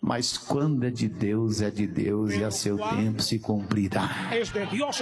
Mas quando é de Deus e a seu tempo se cumprirá. Es de Dios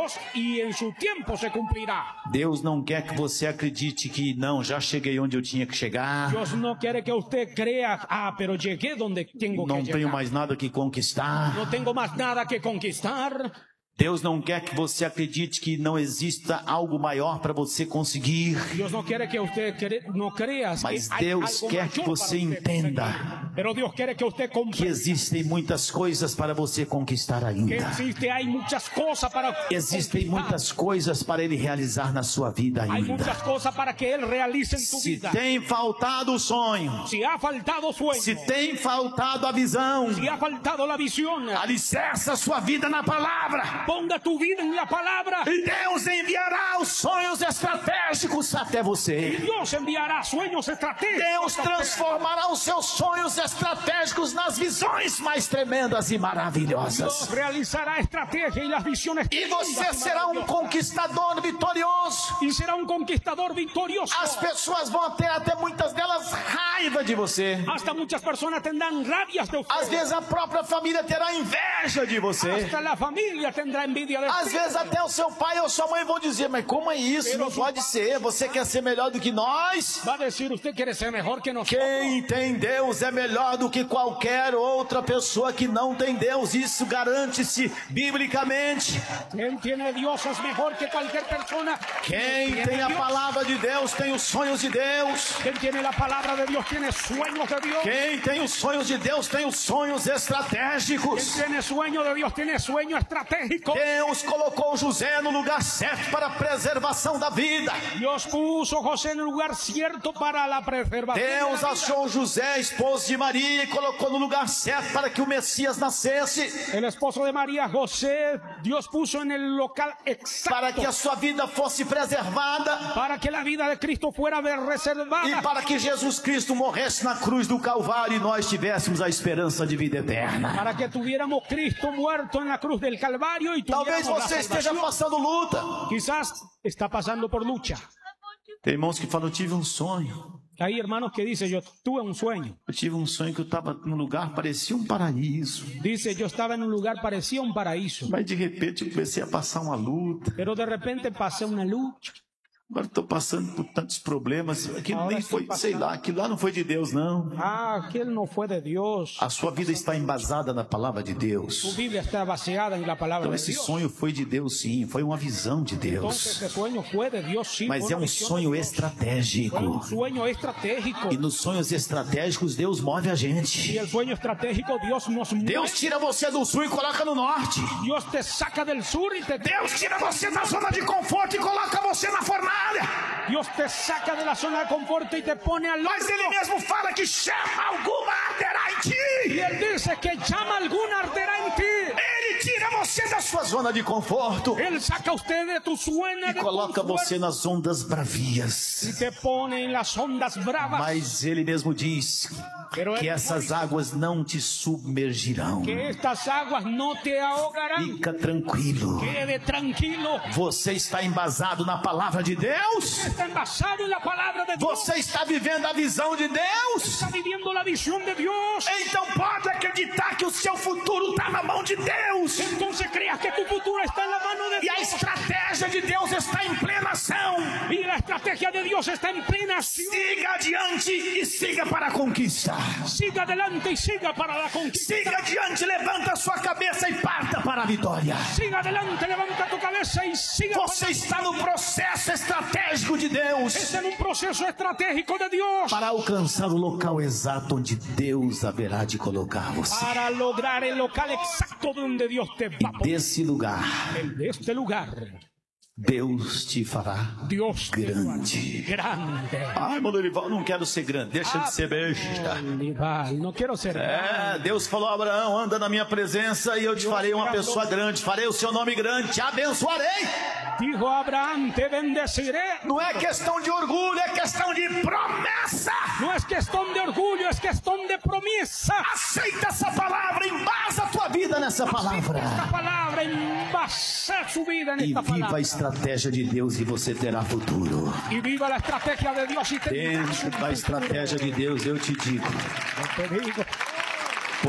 y en su tiempo se cumplirá. Deus não quer que você acredite que não, já cheguei onde eu tinha que chegar. Dios no quiere que usted crea, pero llegué donde tengo que Não llegar. tenho mais nada que conquistar. No tengo más nada que conquistar. Deus não quer que você acredite que não exista algo maior para você conseguir. Dios no quiere que usted no crea. Mas Deus quer que você entenda Pero Dios quiere que usted que existem muitas coisas para você conquistar que ainda. hay muchas cosas para Existem muitas coisas para Ele realizar na sua vida Hay ainda. muchas cosas para que él realice en tu Se vida. tem faltado o sonho, Si ha faltado sueño, se tem faltado a visão, si ha faltado la visión, alicerça a sua vida na palavra. ponga tu vida en la palabra. E Deus enviará os sonhos estratégicos até você. Dios enviará sueños estratégicos. Deus transformará os seus sonhos estratégicos nas visões mais tremendas e maravilhosas. Dios realizará estrategia y las visiones. E você será um conquistador vitorioso. Y será un conquistador victorioso. As pessoas vão ter, até muitas delas, raiva de você. Hasta muchas personas tendrán rabias de usted. Às vezes a própria família terá inveja de você. Hasta la familia tendrá envidia de Às usted. vezes até o seu pai ou sua mãe vão dizer: mas como é isso? Não pode ser. Você quer ser melhor do que nós? Va a decir, usted quiere ser mejor que nosotros. Quem tem Deus é melhor do que qualquer outra pessoa que não tem Deus. Isso garante-se biblicamente. Quien tiene Dios es mejor que cualquier persona. Quem tem a palavra de Deus tem os sonhos de Deus. Quien tiene la palabra de Dios tiene sueños de Dios. Quem tem os sonhos de Deus tem os sonhos Quien estratégicos. tiene sueño de Dios tiene sueño estratégico. Deus colocou José no lugar certo para a preservação da vida. Dios puso a José en el lugar cierto para la preservación. Deus achou José, esposo de Maria, e colocou no lugar certo para que o Messias nascesse. El esposo de María, José, Dios puso en el local exacto Para que a sua vida fosse preservada. para que la vida de Cristo fuera E reservada. para que Jesus Cristo morresse na cruz do Calvário e nós tivéssemos a esperança de vida eterna. Para que tuviéramos Cristo muerto en la cruz del Calvario y Talvez tuviéramos la você esteja salvación. passando luta. Quizás está pasando por lucha. Tem irmãos que falam: eu tive um sonho. Hay hermanos que dicen, yo tuve un sueño. Eu tive um sonho que eu estava num lugar, parecia um paraíso. Dice, yo estaba en un lugar, parecía un paraíso. Mas de repente eu comecei a passar uma luta. Pero de repente pasé una lucha. Agora estou passando por tantos problemas. Aquilo nem foi, sei lá, aquilo lá não foi de Deus, não. Aquel no fue de Dios. A sua vida está embasada na palavra de Tu Deus. Biblia está baseada en la palabra Então de esse Dios. sonho foi de Deus, sim. Foi uma visão de Entonces Deus. ese sueño fue de Dios, sí. Mas fue é una um visión sonho de Dios. Fue estratégico. un sueño estratégico. E nos sonhos estratégicos Deus move a Y gente. el sueño estratégico Dios nos mueve. Deus tira você do sul e coloca no norte. Dios te saca del sur y te... Deus tira você da zona de conforto e coloca você na fornalha. Dios te saca de la zona de confort y te pone al Mas Ele horno. mesmo fala que chama alguma arderá em Y ti. Él dice que llama alguna arderá en ti. Ele tira você da sua zona de conforto Él saca a usted de tu zona e de coloca confort você nas ondas bravias. y te pone en las ondas bravas. Mas Ele mesmo diz Pero que Él essas águas não te submergirão. que estas aguas no te ahogarán. Fica tranquilo. Quede tranquilo. Você está embasado na palavra de Deus? Está envasado en la palabra de Dios. Você está vivendo a visão de Deus? Está viviendo la visión de Dios. Então pode acreditar que o seu futuro está na mão de Deus. Entonces creas que tu futuro está en la mano de E a Dios. estratégia de Deus está em plena ação. Y la estrategia de Dios está en plena acción. Siga adiante e siga para a conquista. Siga adelante y siga para la conquista. Siga adiante, levanta a sua cabeça e parta para a vitória. Siga adelante, levanta tu cabeza y siga. Você está no processo estratégico de Deus Está en un proceso estratégico de Dios para alcançar o local exato onde Deus haverá de colocar você. para lograr el local exacto donde Dios te va a E poner. desse lugar, De este lugar, Deus te fará Dios te grande. grande. Ai, irmão Dorival, não quero ser grande, deixa de ser besta. Olival, no quiero ser Deus falou a Abraão: anda na minha presença e eu te farei uma pessoa grande, farei o seu nome grande, te abençoarei. Dijo Abraham, te bendeciré. Não é questão de orgulho, é questão de promessa. No es cuestión de orgullo, es cuestión de promesa. Aceita essa palavra, embasa a tua vida nessa palavra. Esta palabra, envasa su vida en E esta viva a palabra. estratégia de Deus e você terá futuro. Y viva la estrategia de Dios y tendrás Dentro da estratégia de Deus, eu te digo, Yo te digo,